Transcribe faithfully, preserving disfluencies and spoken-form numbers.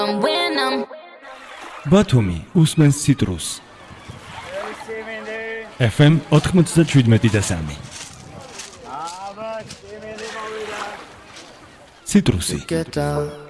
ბათუმი უსმენს ციტრუს ეფ ემ ოთხმოცდაშვიდმეტი და სამი ციტრუსი